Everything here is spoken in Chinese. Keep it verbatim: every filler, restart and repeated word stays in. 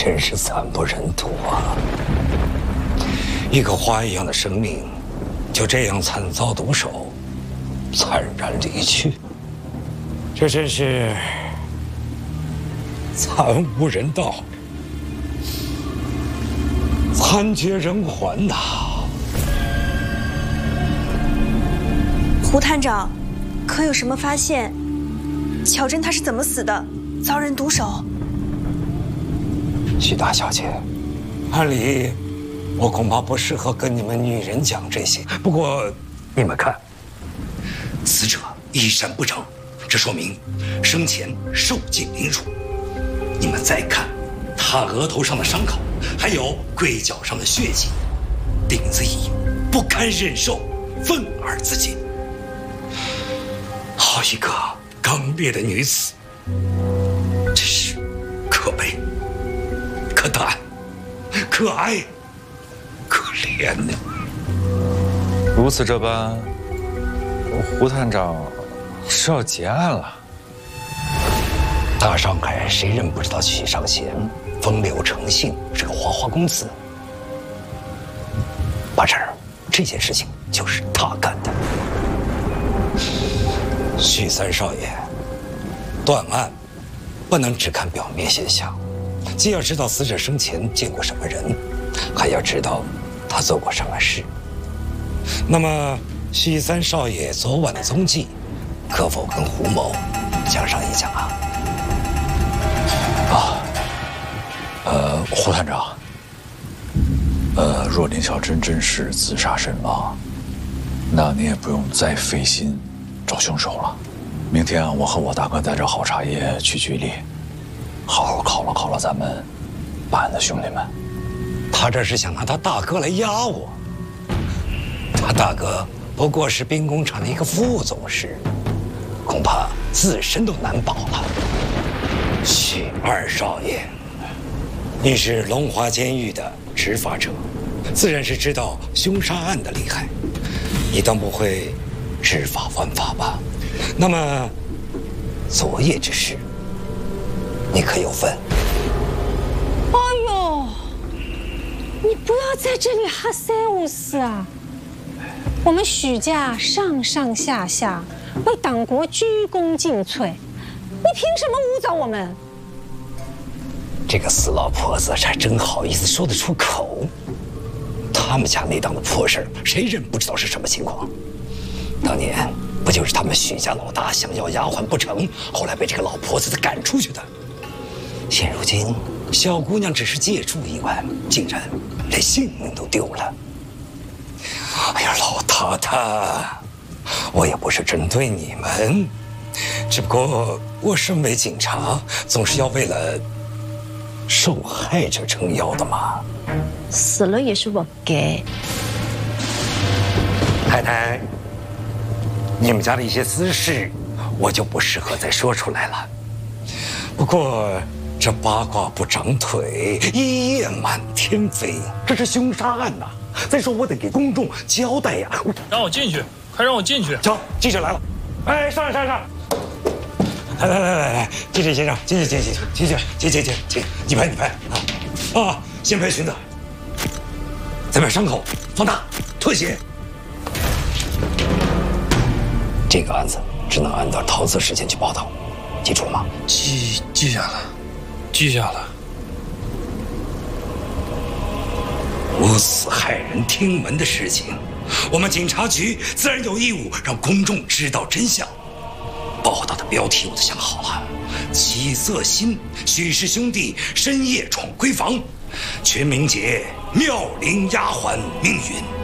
真是惨不忍睹啊！一个花一样的生命，就这样惨遭毒手，惨然离去，这真是惨无人道，惨绝人寰呐！ 胡探长，可有什么发现？巧珍她是怎么死的？遭人毒手？ 徐大小姐，按理我恐怕不适合跟你们女人讲这些。不过，你们看，死者衣衫不整，这说明生前受尽凌辱。你们再看他额头上的伤口，还有跪脚上的血迹，顶子已不堪忍受，愤而自尽。好一个刚烈的女子，真是可悲、可叹、可哀、可怜呢。 如此这般，胡探长是要结案了。 大上海谁人不知道许尚贤风流成性，是个花花公子？八成这件事情就是他干的。许三少爷，断案不能只看表面现象，既要知道死者生前见过什么人，还要知道他做过什么事。那么，许三少爷昨晚的踪迹，可否跟胡某讲上一讲啊？ 啊，呃，胡探长，呃，若林小珍真是自杀身亡，那你也不用再费心找凶手了。明天我和我大哥带着好茶叶去局里，好好犒劳犒劳咱们办案的兄弟们。 他这是想拿他大哥来压我。他大哥不过是兵工厂的一个副总师，恐怕自身都难保了。许二少爷，你是龙华监狱的执法者，自然是知道凶杀案的厉害，你当不会知法犯法吧？那么昨夜之事，你可有份？ 哎呦，你不要在这里哈三胡四啊！我们许家上上下下为党国鞠躬尽瘁，你凭什么诬造我们？ 这个死老婆子还真好意思说得出口。他们家那档的破事儿，谁人不知道是什么情况？当年不就是他们许家老大想要丫鬟不成，后来被这个老婆子给赶出去的。现如今，小姑娘只是借住一晚，竟然连性命都丢了。哎呀，老太太，我也不是针对你们，只不过我身为警察，总是要为了受害者撑腰的嘛。 死了也是活该。 太太，你们家的一些私事，我就不适合再说出来了。不过这八卦不长腿，一夜满天飞，这是凶杀案呐！再说我得给公众交代呀。 让我进去，快让我进去！ 走，记者来了。哎，上来上来上来！来来来来来，记者先生，进去进去进去进进进进，你拍你拍啊啊！先拍裙子，再把伤口放大特写。这个案子只能按照桃色事件去报道，记住了吗？ 记记下了，记下了。 无死害人听闻的事情，我们警察局自然有义务让公众知道真相。报道的标题我都想好了：起色心许氏兄弟深夜闯闺房，全民劫妙龄丫鬟命运。